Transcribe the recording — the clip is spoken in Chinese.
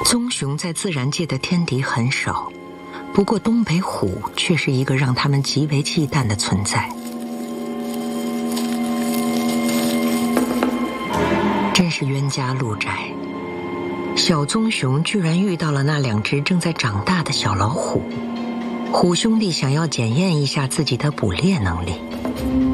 棕熊在自然界的天敌很少，不过东北虎却是一个让他们极为忌惮的存在。真是冤家路窄，小棕熊居然遇到了那2只正在长大的小老虎。虎兄弟想要检验一下自己的捕猎能力。